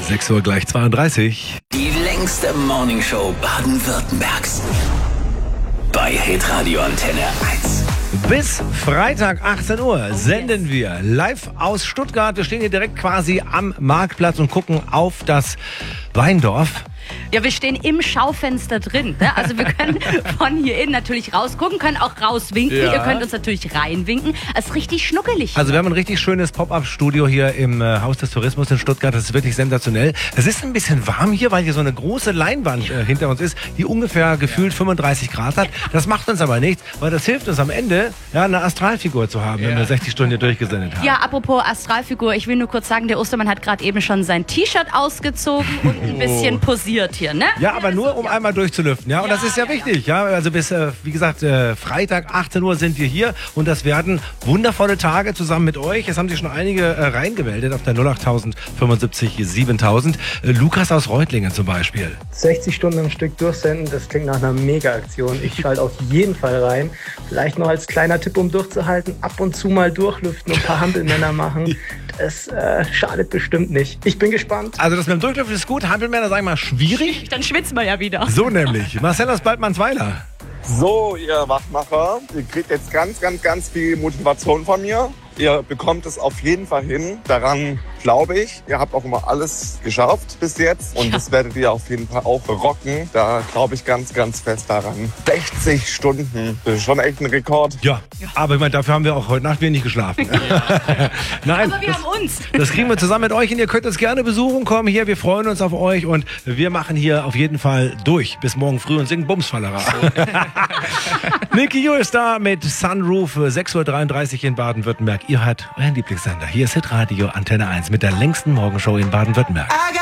6 Uhr gleich 32. Die längste Morningshow Baden-Württembergs. Bei Hitradio Antenne 1. Bis Freitag 18 Uhr senden wir live aus Stuttgart. Wir stehen hier direkt quasi am Marktplatz und gucken auf das Weindorf. Ja, wir stehen im Schaufenster drin. Ne? Also wir können von hier innen natürlich rausgucken, können auch rauswinken. Ja. Ihr könnt uns natürlich reinwinken. Es ist richtig schnuckelig. Also wir haben ein richtig schönes Pop-Up-Studio hier im Haus des Tourismus in Stuttgart. Das ist wirklich sensationell. Es ist ein bisschen warm hier, weil hier so eine große Leinwand hinter uns ist, die ungefähr gefühlt 35 Grad hat. Das macht uns aber nichts, weil das hilft uns am Ende, ja, eine Astralfigur zu haben, wenn wir 60 Stunden hier durchgesendet haben. Ja, apropos Astralfigur, ich will nur kurz sagen, der Ostermann hat gerade eben schon sein T-Shirt ausgezogen und ein bisschen posiert hier, ne? Ja, aber nur um einmal durchzulüften, ja, und das ist ja wichtig, ja, also bis, wie gesagt, Freitag 18 Uhr sind wir hier und das werden wundervolle Tage zusammen mit euch. Es haben sich schon einige reingemeldet auf der 08000 75 7000. Lukas aus Reutlingen zum Beispiel. 60 Stunden am Stück durchsenden, das klingt nach einer Mega-Aktion. Ich schalte auf jeden Fall rein. Vielleicht noch als kleiner Tipp, um durchzuhalten, ab und zu mal durchlüften und ein paar Hampelmänner machen. Das schadet bestimmt nicht. Ich bin gespannt. Also das mit dem Durchlüften ist gut, Hampelmänner, sagen wir mal, schwierig. Dann schwitzen wir ja wieder. So nämlich. Marcel aus Baldmannsweiler. So, ihr Wachmacher, ihr kriegt jetzt ganz viel Motivation von mir. Ihr bekommt es auf jeden Fall hin. Daran glaube ich. Ihr habt auch immer alles geschafft bis jetzt. Und das werdet ihr auf jeden Fall auch rocken. Da glaube ich ganz fest daran. 60 Stunden, das ist schon echt ein Rekord. Ja, aber ich meine, dafür haben wir auch heute Nacht wenig geschlafen. Nein, Aber wir haben uns. das kriegen wir zusammen mit euch und ihr könnt uns gerne besuchen kommen hier. Wir freuen uns auf euch und wir machen hier auf jeden Fall durch bis morgen früh und singen Bumsfallera. Nicky Yu ist da mit Sunroof, 6.33 Uhr in Baden-Württemberg. Ihr hört euren Lieblingssender. Hier ist Hitradio Antenne 1 mit der längsten Morgenshow in Baden-Württemberg.